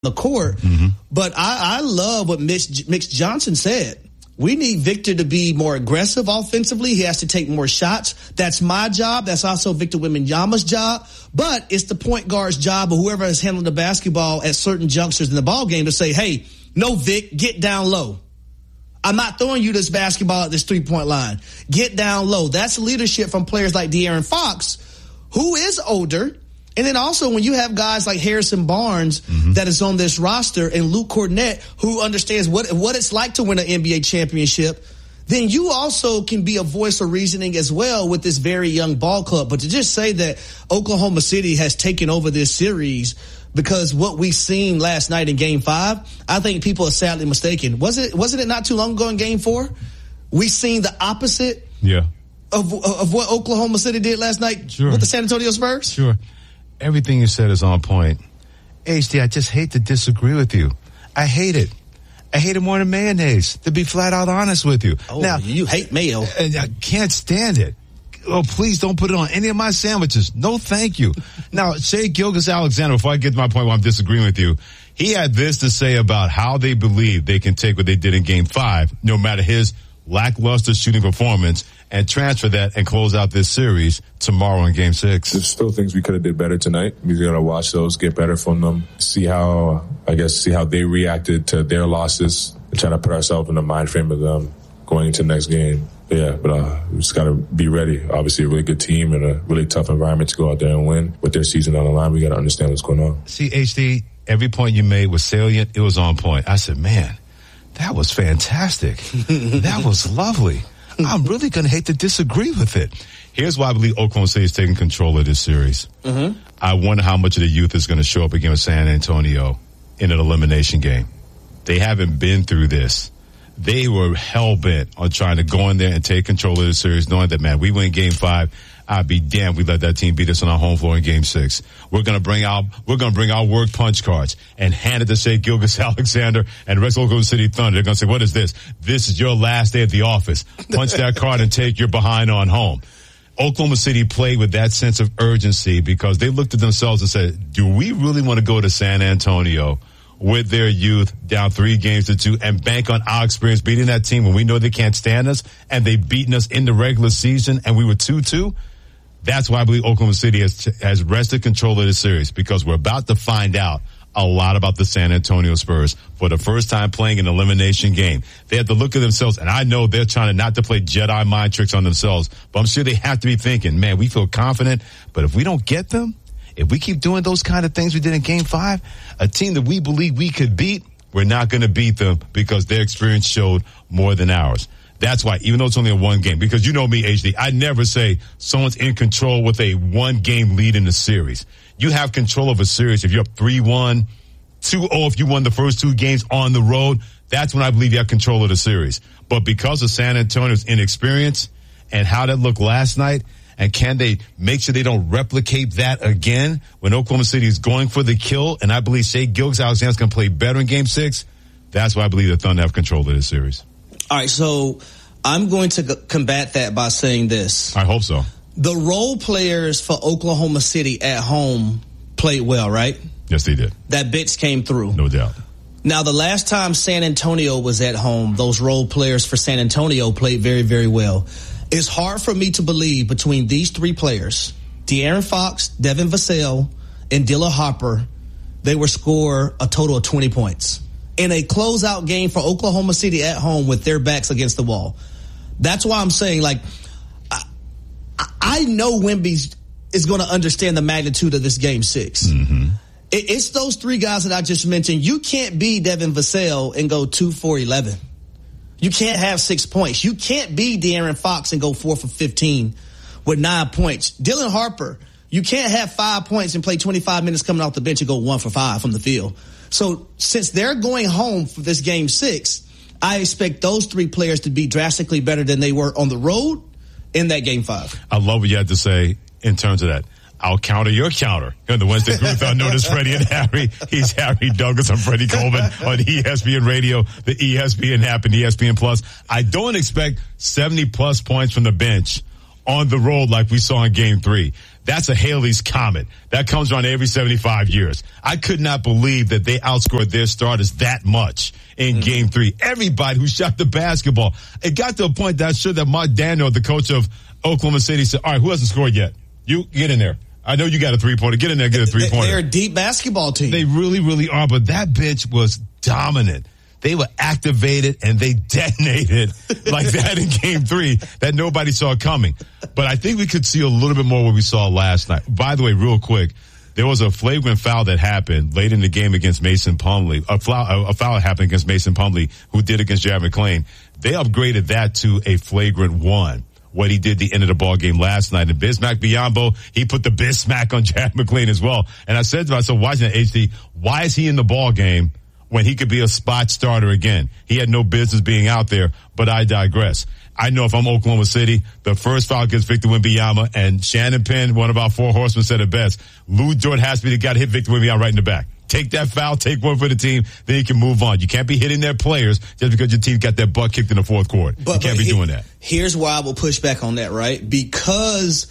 the court. Mm-hmm. But I love what Mitch Johnson said. We need Victor to be more aggressive offensively. He has to take more shots. That's my job. That's also Victor Wembanyama's job. But it's the point guard's job, or whoever is handling the basketball at certain junctures in the ball game, to say, hey, no, Vic, get down low. I'm not throwing you this basketball at this three-point line. Get down low. That's leadership from players like De'Aaron Fox, who is older. And then also when you have guys like Harrison Barnes that is on this roster, and Luke Kornet, who understands what it's like to win an NBA championship, then you also can be a voice of reasoning as well with this very young ball club. But to just say that Oklahoma City has taken over this series because what we've seen last night in Game 5, I think people are sadly mistaken. Wasn't it not too long ago in Game 4? We seen the opposite of what Oklahoma City did last night with the San Antonio Spurs? Sure. Everything you said is on point. HD, I just hate to disagree with you. I hate it. I hate it more than mayonnaise, to be flat out honest with you. Oh, now, you hate mayo. I can't stand it. Oh, please don't put it on any of my sandwiches. No, thank you. Now, Shai Gilgeous-Alexander, before I get to my point where I'm disagreeing with you, he had this to say about how they believe they can take what they did in Game 5, no matter his lackluster shooting performance, and transfer that and close out this series tomorrow in Game 6. There's still things we could have did better tonight. We're going to watch those, get better from them, see how they reacted to their losses, and try to put ourselves in the mind frame of them going into the next game. We just got to be ready. Obviously, a really good team and a really tough environment to go out there and win. With their season on the line, we got to understand what's going on. See, HD, every point you made was salient. It was on point. I said, man, that was fantastic. That was lovely. I'm really going to hate to disagree with it. Here's why I believe Oklahoma City is taking control of this series. I wonder how much of the youth is going to show up against San Antonio in an elimination game. They haven't been through this. They were hell-bent on trying to go in there and take control of the series, knowing that, man, we win Game 5. I'd be damned we let that team beat us on our home floor in Game 6. We're going to bring our work punch cards and hand it to Shai Gilgeous-Alexander and the rest of Oklahoma City Thunder. They're going to say, what is this? This is your last day at the office. Punch that card and take your behind on home. Oklahoma City played with that sense of urgency because they looked at themselves and said, do we really want to go to San Antonio with their youth down 3-2 and bank on our experience beating that team when we know they can't stand us and they've beaten us in the regular season and we were 2-2? That's why I believe Oklahoma City has wrested control of the series, because we're about to find out a lot about the San Antonio Spurs for the first time playing an elimination game. They have to look at themselves, and I know they're trying not to play Jedi mind tricks on themselves, but I'm sure they have to be thinking, man, we feel confident, but if we don't get them, if we keep doing those kind of things we did in Game 5, a team that we believe we could beat, we're not going to beat them because their experience showed more than ours. That's why, even though it's only a one game, because you know me, HD, I never say someone's in control with a one-game lead in the series. You have control of a series if you're up 3-1, 2-0 if you won the first 2 games on the road. That's when I believe you have control of the series. But because of San Antonio's inexperience and how that looked last night, and can they make sure they don't replicate that again when Oklahoma City is going for the kill, and I believe Shai Gilgeous-Alexander is going to play better in Game 6, that's why I believe the Thunder have control of this series. All right, so I'm going to combat that by saying this. I hope so. The role players for Oklahoma City at home played well, right? Yes, they did. That bench came through. No doubt. Now, the last time San Antonio was at home, those role players for San Antonio played very, very well. It's hard for me to believe between these 3 players, De'Aaron Fox, Devin Vassell, and Dylan Harper, they would score a total of 20 points in a closeout game for Oklahoma City at home with their backs against the wall. That's why I'm saying, like, I know Wemby is going to understand the magnitude of this Game 6. It's those 3 guys that I just mentioned. You can't be Devin Vassell and go 2 for 11. You can't have 6 points. You can't be De'Aaron Fox and go 4 for 15 with 9 points. Dylan Harper, you can't have 5 points and play 25 minutes coming off the bench and go 1 for 5 from the field. So since they're going home for this Game 6, I expect those 3 players to be drastically better than they were on the road in that Game 5. I love what you had to say in terms of that. I'll counter your counter. On the Wednesday group, I noticed Freddie and Harry. He's Harry Douglas. I'm Freddie Coleman on ESPN Radio, the ESPN app, and ESPN Plus. I don't expect 70-plus points from the bench on the road like we saw in Game 3. That's a Halley's Comet. That comes around every 75 years. I could not believe that they outscored their starters that much in Game 3. Everybody who shot the basketball. It got to a point that I'm sure that Mark Daniel, the coach of Oklahoma City, said, all right, who hasn't scored yet? You get in there. I know you got a three-pointer. Get in there, get a three-pointer. They're a deep basketball team. They really, really are. But that bench was dominant. They were activated and they detonated like that in Game 3 that nobody saw coming. But I think we could see a little bit more what we saw last night. By the way, real quick, there was a flagrant foul that happened late in the game against Mason Plumlee. A foul happened against Mason Plumlee, who did against Jared McClain. They upgraded that to a flagrant 1. What he did the end of the ball game last night. And Bismack Biyombo, he put the Bismack on Jared McClain as well. And I said to myself, watching that HD, why is he in the ball game when he could be a spot starter again? He had no business being out there, but I digress. I know if I'm Oklahoma City, the first foul against Victor Wembanyama, and Shannon Penn, one of our four horsemen, said it best. Lou Dort has to be the guy to hit Victor Wembanyama right in the back. Take that foul, take one for the team, then you can move on. You can't be hitting their players just because your team got that butt kicked in the fourth quarter. You can't be doing that. Here's why I will push back on that, right? Because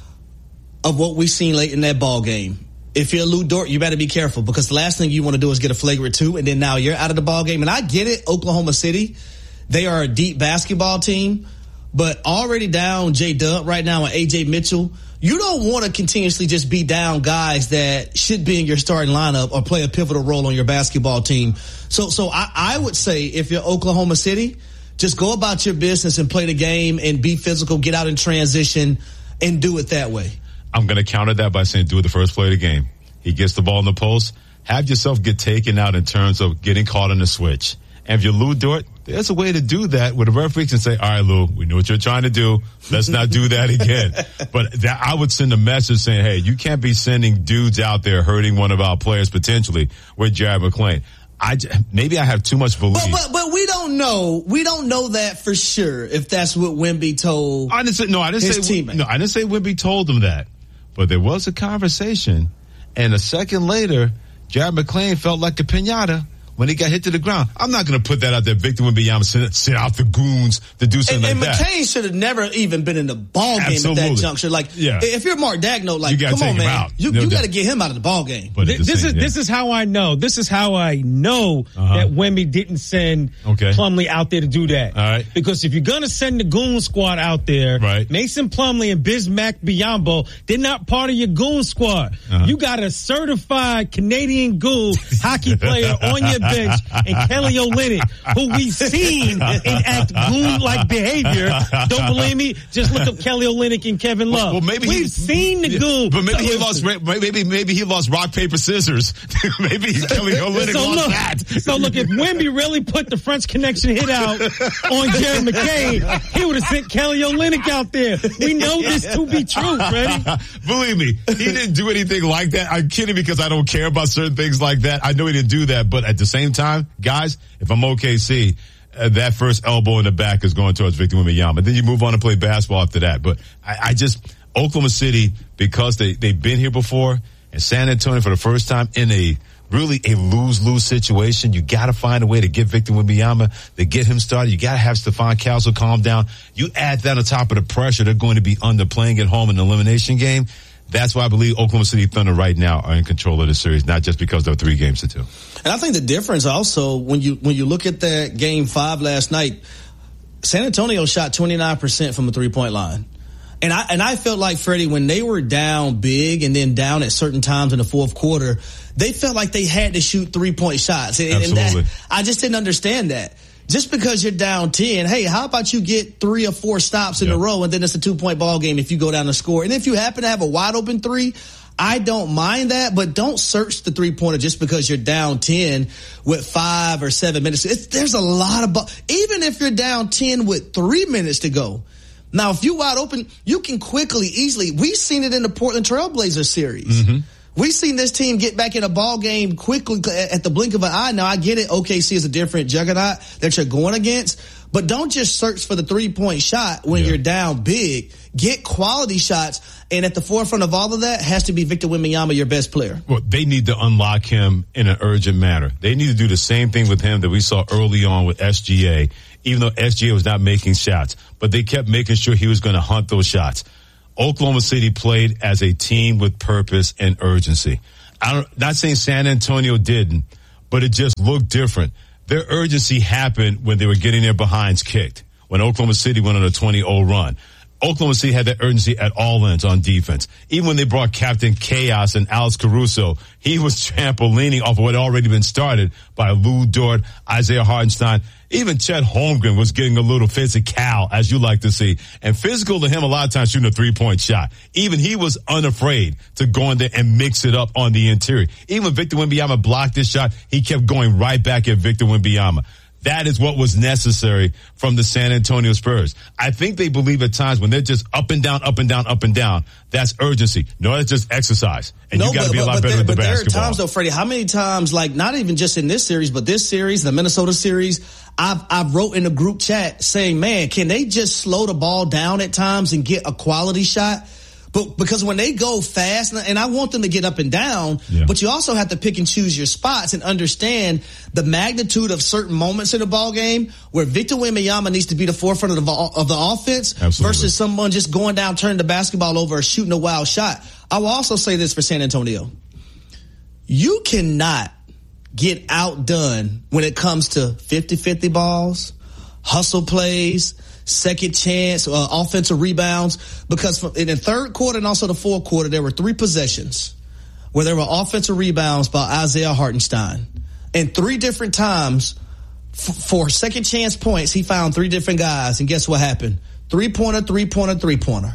of what we've seen late in that ball game. If you're Lou Dort, you better be careful, because the last thing you want to do is get a flagrant 2, and then now you're out of the ball game. And I get it, Oklahoma City, they are a deep basketball team, but already down J-Dub right now and A.J. Mitchell, you don't want to continuously just be down guys that should be in your starting lineup or play a pivotal role on your basketball team. So I would say if you're Oklahoma City, just go about your business and play the game and be physical, get out in transition, and do it that way. I'm going to counter that by saying do it the first play of the game. He gets the ball in the post. Have yourself get taken out in terms of getting caught in the switch. And if you're Lou Dort, there's a way to do that where the referee can say, all right, Lou, we know what you're trying to do. Let's not do that again. But that, I would send a message saying, hey, you can't be sending dudes out there hurting one of our players potentially with Jared McClain. Maybe I have too much belief. But we don't know. We don't know that for sure if that's what Wemby told his teammate. No, I didn't say Wemby told him that. But there was a conversation, and a second later, Jared McClain felt like a piñata when he got hit to the ground. I'm not going to put that out there. Victor Wembanyama sent out the goons to do something like that. And McCain should have never even been in the ball game at that juncture. Like, if you're Mark Dagno, like, come on, man, you got to get him out of the ball game. But this is how I know. This is how I know that Wemby didn't send Plumlee out there to do that. All right. Because if you're going to send the goon squad out there, Mason Plumlee and Bismack Biyombo, they're not part of your goon squad. You got a certified Canadian goon hockey player on your bench, and Kelly Olynyk, who we've seen enact goon-like behavior. Don't believe me? Just look up Kelly Olynyk and Kevin Love. Well, maybe we've seen the goon. But maybe he lost. Maybe he lost rock paper scissors. Maybe Kelly Olynyk lost that. So look, if Wemby really put the French Connection hit out on Jared McCain, he would have sent Kelly Olynyk out there. We know this to be true, Freddie. Believe me, he didn't do anything like that. I'm kidding because I don't care about certain things like that. I know he didn't do that, but at the same time, guys, if I'm OKC, that first elbow in the back is going towards Victor Wembanyama. Then you move on to play basketball after that. But I just, Oklahoma City, because they've been here before, and San Antonio for the first time in a lose-lose situation, you got to find a way to get Victor Wembanyama, to get him started. You got to have Stephon Castle calm down. You add that on top of the pressure they're going to be under playing at home in the elimination game. That's why I believe Oklahoma City Thunder right now are in control of the series, not just because they're 3-2. And I think the difference also, when you look at that Game 5 last night, San Antonio shot 29% from the three-point line. And I felt like, Freddie, when they were down big and then down at certain times in the fourth quarter, they felt like they had to shoot three-point shots. Absolutely. And I just didn't understand that. Just because you're down 10, hey, how about you get 3 or 4 stops in a row, and then it's a 2-point ball game if you go down to score. And if you happen to have a wide open 3, I don't mind that, but don't search the three-pointer just because you're down 10 with 5 or 7 minutes. There's a lot of even if you're down 10 with 3 minutes to go. Now, if you're wide open, you can easily. We've seen it in the Portland Trailblazers series. Mm-hmm. We've seen this team get back in a ball game quickly at the blink of an eye. Now, I get it. OKC is a different juggernaut that you're going against. But don't just search for the three-point shot when you're down big. Get quality shots. And at the forefront of all of that has to be Victor Wembanyama, your best player. Well, they need to unlock him in an urgent manner. They need to do the same thing with him that we saw early on with SGA, even though SGA was not making shots. But they kept making sure he was going to hunt those shots. Oklahoma City played as a team with purpose and urgency. Not saying San Antonio didn't, but it just looked different. Their urgency happened when they were getting their behinds kicked, when Oklahoma City went on a 20-0 run. Oklahoma City had that urgency at all ends on defense. Even when they brought Captain Chaos and Alex Caruso, he was trampolining off of what had already been started by Lou Dort, Isaiah Hartenstein. Even Chet Holmgren was getting a little physical, as you like to see. And physical to him a lot of times shooting a three-point shot. Even he was unafraid to go in there and mix it up on the interior. Even when Victor Wembanyama blocked this shot, he kept going right back at Victor Wembanyama. That is what was necessary from the San Antonio Spurs. I think they believe at times when they're just up and down, up and down, up and down, that's urgency. No, that's just exercise. And you got to be a lot better at the basketball. But there are times, though, Freddie, how many times, like not even just in this series, but this series, the Minnesota series, I've wrote in the group chat saying, man, can they just slow the ball down at times and get a quality shot? But because when they go fast, and I want them to get up and down, but you also have to pick and choose your spots and understand the magnitude of certain moments in the ball game where Victor Wembanyama needs to be the forefront of the offense versus someone just going down, turning the basketball over, or shooting a wild shot. I will also say this for San Antonio. You cannot get outdone when it comes to 50-50 balls, hustle plays, second chance, offensive rebounds, because in the third quarter and also the fourth quarter, there were 3 possessions where there were offensive rebounds by Isaiah Hartenstein. And 3 different times for second chance points, he found 3 different guys. And guess what happened? 3-pointer, 3-pointer, 3-pointer.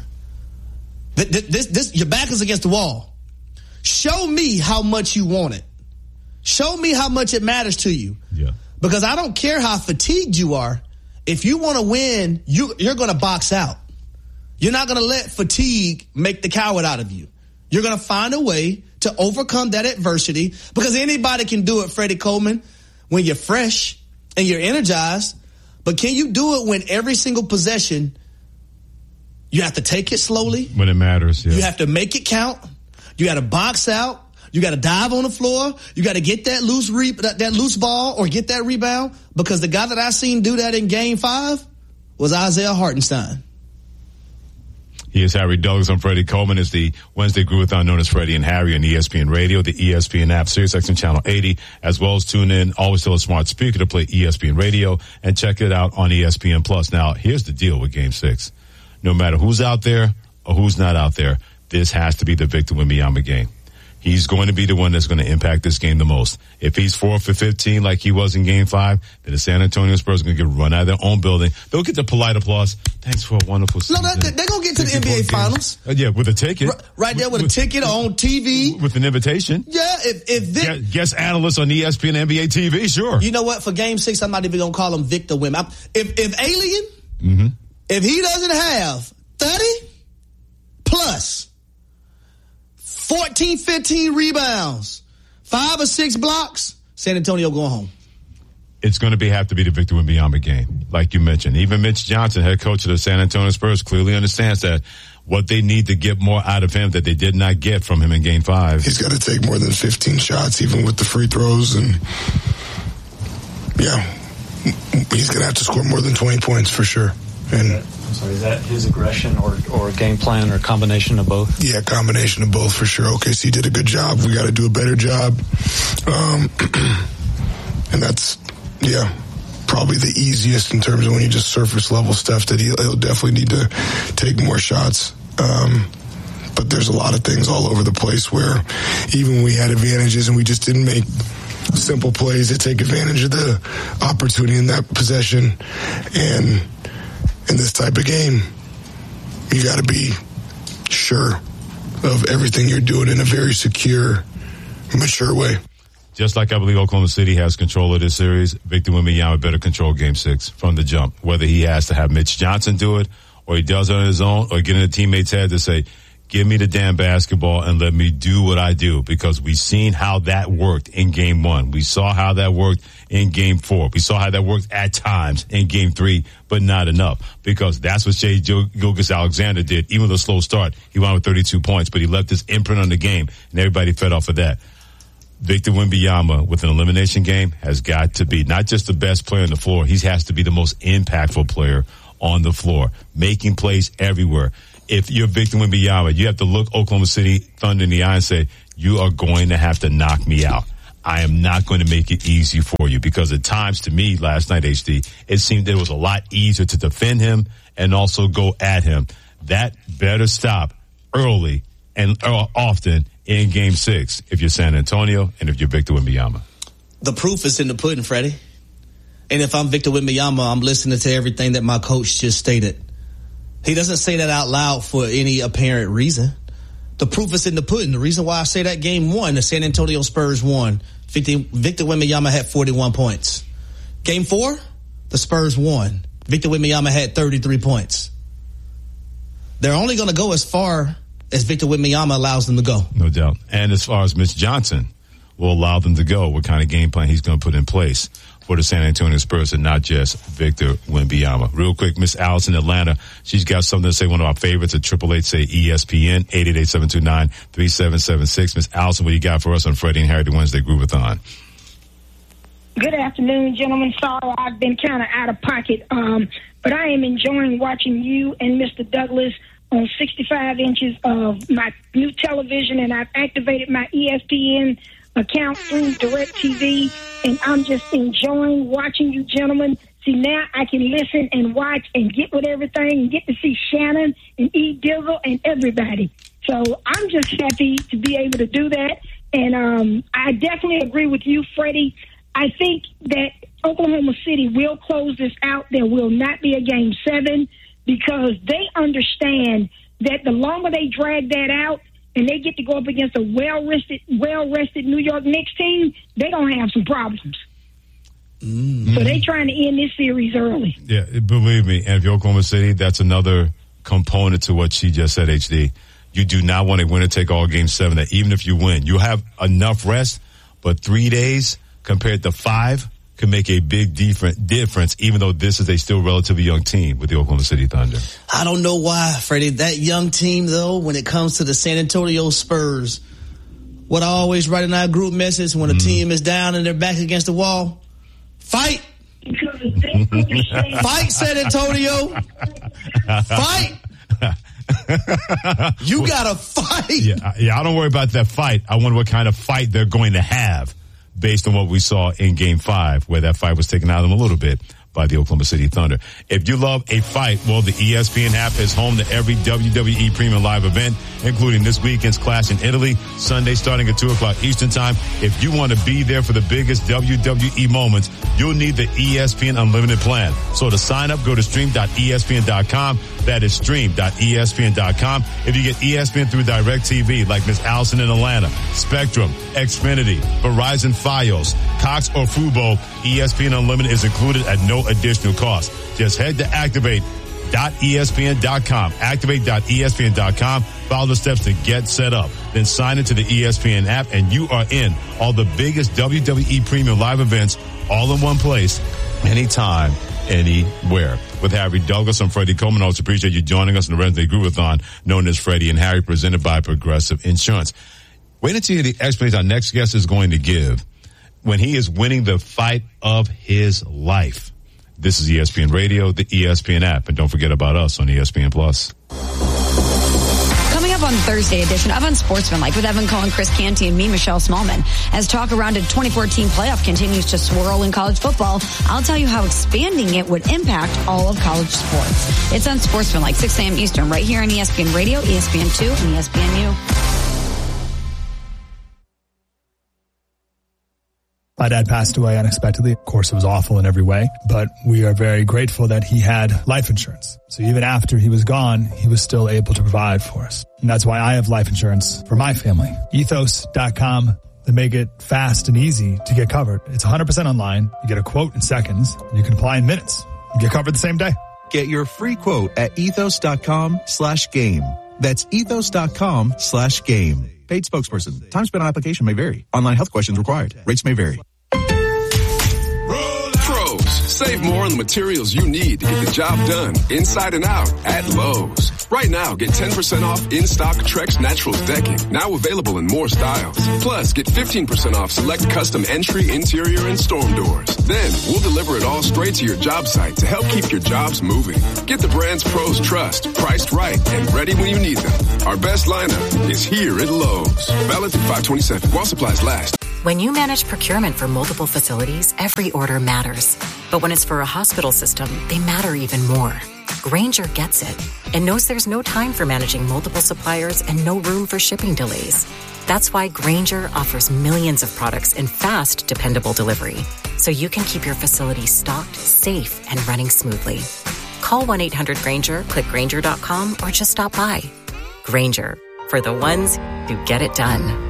This, your back is against the wall. Show me how much you want it. Show me how much it matters to you. Yeah. Because I don't care how fatigued you are. If you want to win, you're going to box out. You're not going to let fatigue make the coward out of you. You're going to find a way to overcome that adversity, because anybody can do it, Freddie Coleman, when you're fresh and you're energized. But can you do it when every single possession you have to take it slowly? When it matters, yeah. You have to make it count. You got to box out. You got to dive on the floor. You got to get that loose ball or get that rebound, because the guy that I seen do that in Game 5 was Isaiah Hartenstein. He is Harry Douglas. I'm Freddie Coleman. It's the Wednesday Groovathon known as Freddie and Harry on ESPN Radio, the ESPN app, SiriusXM Channel 80, as well as tune in. Always tell a smart speaker to play ESPN Radio and check it out on ESPN Plus. Now, here's the deal with Game 6. No matter who's out there or who's not out there, this has to be the Victor Wembanyama game. He's going to be the one that's going to impact this game the most. If he's 4 for 15 like he was in Game 5, then the San Antonio Spurs are going to get run out of their own building. They'll get the polite applause. Thanks for a wonderful season. No, they're going to get to the NBA Finals. Yeah, with a ticket. Right there with a ticket on TV. With an invitation. Yeah, if guest analyst on ESPN NBA TV, sure. You know what? For Game 6, I'm not even going to call him Victor Wembanyama. If Alien, if he doesn't have 30 plus 14, 15 rebounds, 5 or 6 blocks, San Antonio going home. It's going to have to be the Victor Wembanyama game, like you mentioned. Even Mitch Johnson, head coach of the San Antonio Spurs, clearly understands that what they need to get more out of him that they did not get from him in Game 5. He's got to take more than 15 shots, even with the free throws. And, yeah, he's going to have to score more than 20 points for sure. And so is that his aggression or game plan or combination of both? Yeah, combination of both for sure. OKC did a good job. We got to do a better job. And that's, probably the easiest in terms of when you just surface level stuff, that he'll definitely need to take more shots. But there's a lot of things all over the place where even when we had advantages and we just didn't make simple plays to take advantage of the opportunity in that possession. And in this type of game, you got to be sure of everything you're doing in a very secure, mature way. Just like I believe Oklahoma City has control of this series, Victor Wembanyama better control Game 6 from the jump. Whether he has to have Mitch Johnson do it, or he does it on his own, or get in a teammate's head to say, give me the damn basketball and let me do what I do, because we've seen how that worked in Game 1. We saw how that worked in Game 4. We saw how that worked at times in Game 3, but not enough, because that's what Shai Gilgeous-Alexander did. Even with a slow start, he wound with 32 points, but he left his imprint on the game, and everybody fed off of that. Victor Wembanyama, with an elimination game, has got to be not just the best player on the floor, he has to be the most impactful player on the floor, making plays everywhere. if you're Victor Wembanyama, you have to look Oklahoma City Thunder in the eye and say, you are going to have to knock me out. I am not going to make it easy for you, because at times, to me, last night, HD, it seemed that it was a lot easier to defend him and also go at him. That better stop early and often in Game 6 if you're San Antonio and if you're Victor Wembanyama. The proof is in the pudding, Freddie. And if I'm Victor Wembanyama, I'm listening to everything that my coach just stated. He doesn't say that out loud for any apparent reason. The proof is in the pudding. The reason why I say that Game 1, the San Antonio Spurs won. Victor Wembanyama had 41 points. Game 4, the Spurs won. Victor Wembanyama had 33 points. They're only going to go as far as Victor Wembanyama allows them to go. No doubt. And as far as Mitch Johnson will allow them to go, what kind of game plan he's going to put in place for the San Antonio Spurs and not just Victor Wembanyama. Real quick, Miss Alice in Atlanta, she's got something to say, one of our favorites at 888-SAY-ESPN, 888-729-3776. Miss Allison, what you got for us on Freddie and Harry the Wednesday Groovathon? Good afternoon, gentlemen. Sorry, I've been kind of out of pocket, but I am enjoying watching you and Mr. Douglas on 65 inches of my new television, and I've activated my ESPN account through DirecTV, and I'm just enjoying watching you gentlemen. See, now I can listen and watch and get with everything and get to see Shannon and E. Dizzle and everybody. So I'm just happy to be able to do that, and I definitely agree with you, Freddie. I think that Oklahoma City will close this out. There will not be a Game 7 because they understand that the longer they drag that out and they get to go up against a well-rested New York Knicks team, they're going to have some problems. Mm-hmm. So they're trying to end this series early. Yeah, believe me. And if you're Oklahoma City, that's another component to what she just said, HD. You do not want a winner-take-all Game 7 that even if you win, you'll have enough rest, but 3 days compared to 5 can make a big difference, even though this is a still relatively young team with the Oklahoma City Thunder. I don't know why, Freddie. That young team, though, when it comes to the San Antonio Spurs, what I always write in our group message when a team is down and they're back against the wall, fight. Fight, San Antonio. Fight. You gotta fight. Yeah, I don't worry about that fight. I wonder what kind of fight they're going to have based on what we saw in Game 5, where that fight was taken out of them a little bit by the Oklahoma City Thunder. If you love a fight, well, the ESPN app is home to every WWE Premium Live event, including this weekend's Clash in Italy, Sunday starting at 2 o'clock Eastern Time. If you want to be there for the biggest WWE moments, you'll need the ESPN Unlimited plan. So to sign up, go to stream.espn.com. That is stream.espn.com. If you get ESPN through DirecTV, like Miss Allison in Atlanta, Spectrum, Xfinity, Verizon Fios, Cox or Fubo, ESPN Unlimited is included at no additional cost. Just head to activate.espn.com. Activate.espn.com. Follow the steps to get set up. Then sign into the ESPN app and you are in. All the biggest WWE Premium Live events all in one place, anytime, anywhere. With Harry Douglas, I'm Freddie Coleman. I also appreciate you joining us in the Wednesday Groovathon, known as Freddie and Harry, presented by Progressive Insurance. Wait until you hear the explanation our next guest is going to give when he is winning the fight of his life. This is ESPN Radio, the ESPN app, and don't forget about us on ESPN Plus. Coming up on Thursday edition of Unsportsmanlike with Evan Cohen, Chris Canty, and me, Michelle Smallman. As talk around a 2014 playoff continues to swirl in college football, I'll tell you how expanding it would impact all of college sports. It's Unsportsmanlike, 6 a.m. Eastern, right here on ESPN Radio, ESPN2, and ESPNU. My dad passed away unexpectedly. Of course, it was awful in every way, but we are very grateful that he had life insurance. So even after he was gone, he was still able to provide for us. And that's why I have life insurance for my family. Ethos.com. They make it fast and easy to get covered. It's 100% online. You get a quote in seconds. And you can apply in minutes. You get covered the same day. Get your free quote at ethos.com/game. That's ethos.com/game. Paid spokesperson. Time spent on application may vary. Online health questions required. Rates may vary. Pros, save more on the materials you need to get the job done inside and out at Lowe's. Right now, get 10% off in-stock Trex Naturals decking, now available in more styles. Plus, get 15% off select custom entry, interior, and storm doors. Then, we'll deliver it all straight to your job site to help keep your jobs moving. Get the brands pros trust, priced right, and ready when you need them. Our best lineup is here at Lowe's. Valid through 5/27 while supplies last. When you manage procurement for multiple facilities, every order matters. But when it's for a hospital system, they matter even more. Grainger gets it and knows there's no time for managing multiple suppliers and no room for shipping delays. That's why Grainger offers millions of products in fast, dependable delivery, so you can keep your facility stocked, safe, and running smoothly. Call 1-800-GRAINGER, click Grainger.com, or just stop by. Grainger, for the ones who get it done.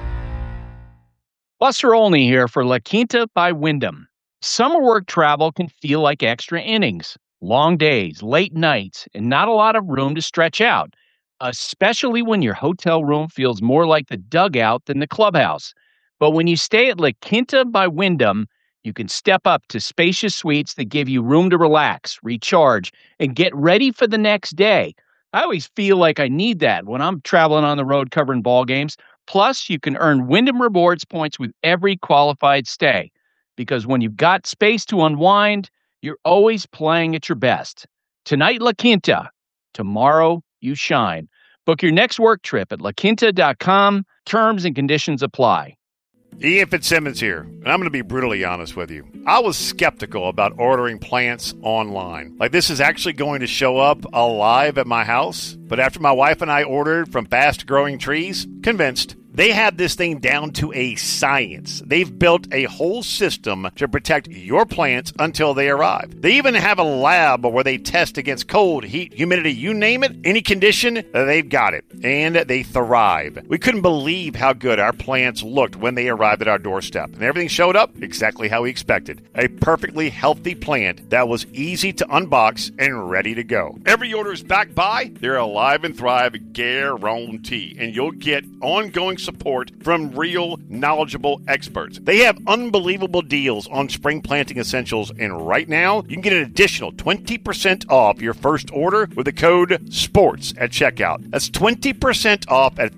Buster Olney here for La Quinta by Wyndham. Summer work travel can feel like extra innings. Long days, late nights, and not a lot of room to stretch out, especially when your hotel room feels more like the dugout than the clubhouse. But when you stay at La Quinta by Wyndham, you can step up to spacious suites that give you room to relax, recharge, and get ready for the next day. I always feel like I need that when I'm traveling on the road covering ball games. Plus, you can earn Wyndham Rewards points with every qualified stay. Because when you've got space to unwind, you're always playing at your best. Tonight, La Quinta. Tomorrow, you shine. Book your next work trip at laquinta.com. Terms and conditions apply. Ian Fitzsimmons here, and I'm going to be brutally honest with you. I was skeptical about ordering plants online. Like, this is actually going to show up alive at my house. But after my wife and I ordered from Fast Growing Trees, convinced. They have this thing down to a science. They've built a whole system to protect your plants until they arrive. They even have a lab where they test against cold, heat, humidity, you name it, any condition, they've got it. And they thrive. We couldn't believe how good our plants looked when they arrived at our doorstep. And everything showed up exactly how we expected. A perfectly healthy plant that was easy to unbox and ready to go. Every order is backed by their Alive and Thrive guarantee. And you'll get ongoing support from real, knowledgeable experts. They have unbelievable deals on spring planting essentials, and right now, you can get an additional 20% off your first order with the code SPORTS at checkout. That's 20% off at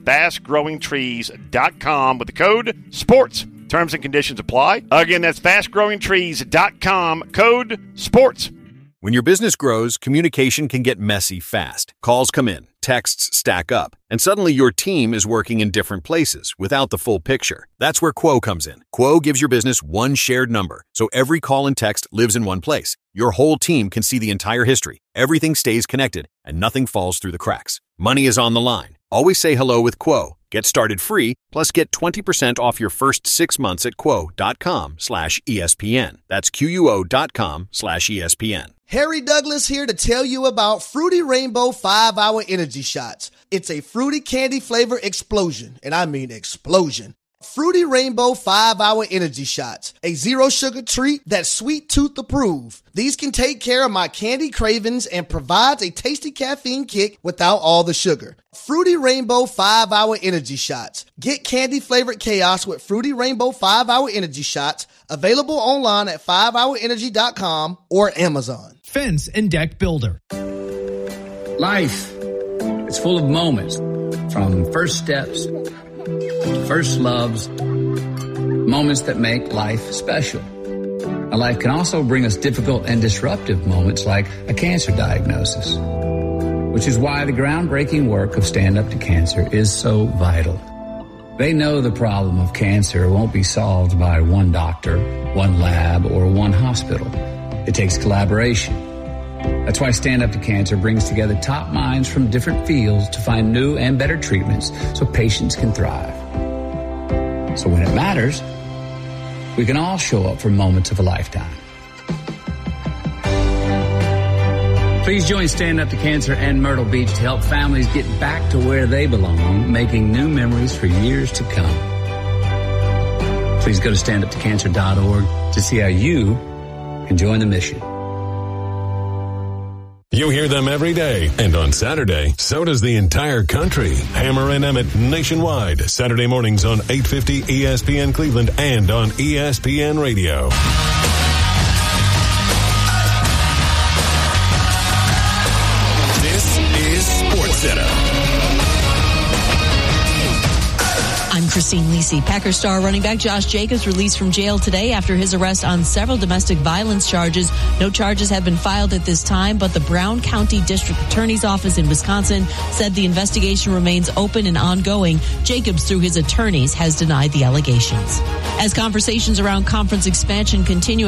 fastgrowingtrees.com with the code SPORTS. Terms and conditions apply. Again, that's fastgrowingtrees.com, code SPORTS. When your business grows, communication can get messy fast. Calls come in, texts stack up, and suddenly your team is working in different places without the full picture. That's where Quo comes in. Quo gives your business one shared number, so every call and text lives in one place. Your whole team can see the entire history. Everything stays connected, and nothing falls through the cracks. Money is on the line. Always say hello with Quo. Get started free, plus get 20% off your first 6 months at quo.com/ESPN. That's QUO.com/ESPN. Harry Douglas here to tell you about Fruity Rainbow 5-Hour Energy Shots. It's a fruity candy flavor explosion, and I mean explosion. Fruity Rainbow 5-Hour Energy Shots, a zero sugar treat that's sweet tooth approved. These can take care of my candy cravings and provides a tasty caffeine kick without all the sugar. Fruity Rainbow 5-Hour Energy Shots. Get candy flavored chaos with Fruity Rainbow 5-Hour Energy Shots, available online at 5hourenergy.com or Amazon. Fence and Deck Builder. Life, it's full of moments, from first steps, first loves, moments that make life special. Now, life can also bring us difficult and disruptive moments like a cancer diagnosis, which is why the groundbreaking work of Stand Up to Cancer is so vital. They know the problem of cancer won't be solved by one doctor, one lab, or one hospital. It takes collaboration. That's why Stand Up to Cancer brings together top minds from different fields to find new and better treatments so patients can thrive. So when it matters, we can all show up for moments of a lifetime. Please join Stand Up to Cancer and Myrtle Beach to help families get back to where they belong, making new memories for years to come. Please go to standuptocancer.org to see how you can join the mission. You hear them every day, and on Saturday, so does the entire country. Hammer and Emmett nationwide, Saturday mornings on 850 ESPN Cleveland and on ESPN Radio. This is SportsCenter. I'm Christine Lisi. Packers star running back Josh Jacobs released from jail today after his arrest on several domestic violence charges. No charges have been filed at this time, but the Brown County District Attorney's Office in Wisconsin said the investigation remains open and ongoing. Jacobs, through his attorneys, has denied the allegations. As conversations around conference expansion continue